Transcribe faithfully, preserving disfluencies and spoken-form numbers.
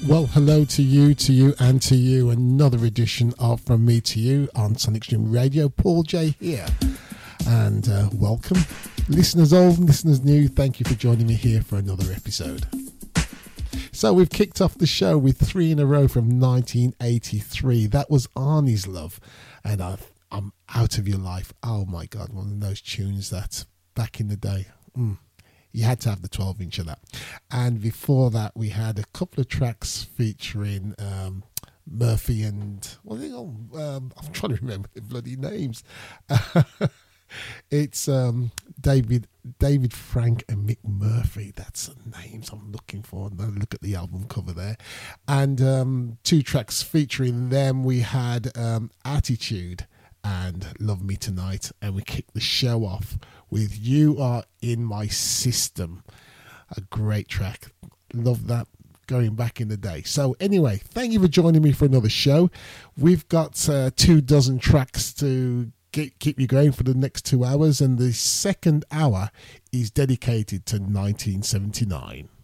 Well, hello to you, to you, and to you. Another edition of From Me to You on Sonic Stream Radio. Paul J here. And uh, welcome. Listeners old, listeners new, thank you for joining me here for another episode. So we've kicked off the show with three in a row from nineteen eighty-three. That was Arnie's Love. And I've, I'm Out of Your Life. Oh my God, one of those tunes that back in the day... Mm. You had to have the twelve inch of that. And before that, we had a couple of tracks featuring um, Murphy and, what are they called? Um, I'm trying to remember the bloody names. It's um, David David Frank and Mick Murphy. That's the names I'm looking for. Now look at the album cover there. And um, two tracks featuring them. We had um, Attitude and Love Me Tonight. And we kicked the show off with You Are In My System. A great track. Love that, going back in the day. So anyway, thank you for joining me for another show. We've got uh, two dozen tracks to get, keep you going for the next two hours. And the second hour is dedicated to nineteen seventy-nine.